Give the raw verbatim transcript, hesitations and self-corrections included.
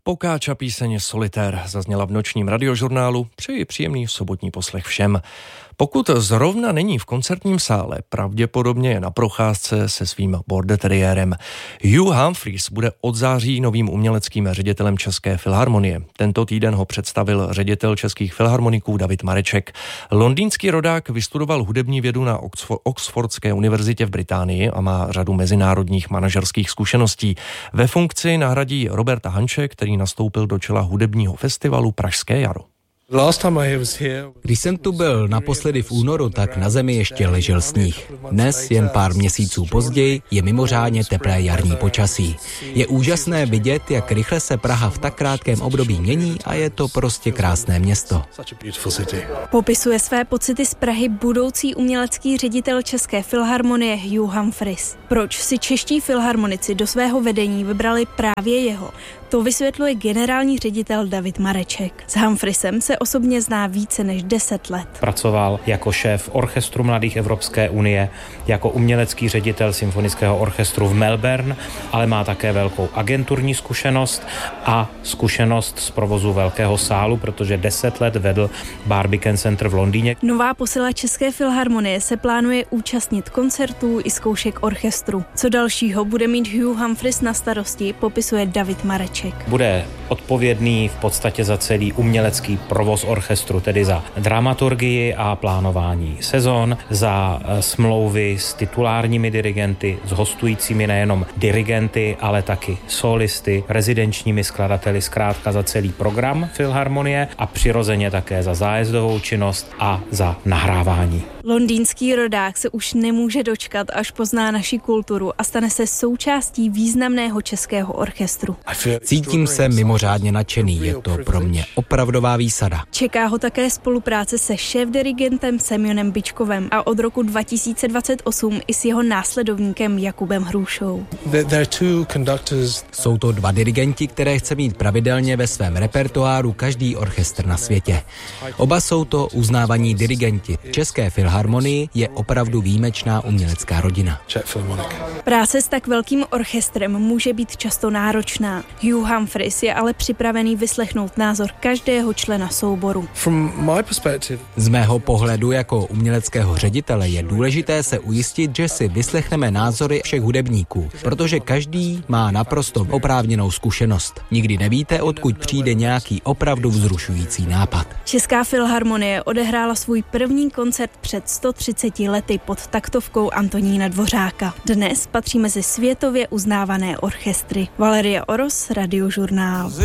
Pokáča píseň Solitér zazněla v nočním radiožurnálu. Přeji příjemný sobotní poslech všem. Pokud zrovna není v koncertním sále, pravděpodobně je na procházce se svým border terriérem. Hugh Humphreys bude od září novým uměleckým ředitelem České filharmonie. Tento týden ho představil ředitel Českých filharmoniků David Mareček. Londýnský rodák vystudoval hudební vědu na Oxfordské univerzitě v Británii a má řadu mezinárodních manažerských zkušeností. Ve funkci nahradí Roberta Hanče, který nastoupil do čela hudebního festivalu Pražské jaro. Když jsem tu byl naposledy v únoru, tak na zemi ještě ležel sníh. Dnes, jen pár měsíců později, je mimořádně teplé jarní počasí. Je úžasné vidět, jak rychle se Praha v tak krátkém období mění a je to prostě krásné město. Popisuje své pocity z Prahy budoucí umělecký ředitel České filharmonie Hugh Humphreys. Proč si čeští filharmonici do svého vedení vybrali právě jeho? To vysvětluje generální ředitel David Mareček. S Humphreysem se osobně zná více než deset let. Pracoval jako šéf orchestru Mladých Evropské unie, jako umělecký ředitel symfonického orchestru v Melbourne, ale má také velkou agenturní zkušenost a zkušenost z provozu velkého sálu, protože deset let vedl Barbican Center v Londýně. Nová posila České filharmonie se plánuje účastnit koncertů i zkoušek orchestru. Co dalšího bude mít Hugh Humphreys na starosti, popisuje David Mareček. Bude odpovědný v podstatě za celý umělecký provoz orchestru, tedy za dramaturgii a plánování sezon, za smlouvy s titulárními dirigenty, s hostujícími nejenom dirigenty, ale taky solisty, rezidenčními skladateli, zkrátka za celý program filharmonie a přirozeně také za zájezdovou činnost a za nahrávání. Londýnský rodák se už nemůže dočkat, až pozná naši kulturu a stane se součástí významného českého orchestru. Cítím se mimořádně nadšený, je to pro mě opravdová výsada. Čeká ho také spolupráce se šéfdirigentem Semjonem Bičkovem a od roku dva tisíce dvacet osm i s jeho následovníkem Jakubem Hrušou. Jsou to dva dirigenti, které chce mít pravidelně ve svém repertoáru každý orchestr na světě. Oba jsou to uznávaní dirigenti. České filharmonii je opravdu výjimečná umělecká rodina. Práce s tak velkým orchestrem může být často náročná. Hugh Humphreys je ale připravený vyslechnout názor každého člena souboru. Z mého pohledu jako uměleckého ředitele je důležité se ujistit, že si vyslechneme názory všech hudebníků, protože každý má naprosto oprávněnou zkušenost. Nikdy nevíte, odkud přijde nějaký opravdu vzrušující nápad. Česká filharmonie odehrála svůj první koncert před sto třiceti lety pod taktovkou Antonína Dvořáka. Dnes patří mezi světově uznávané orchestry. Valerie Oros, Radiožurnál.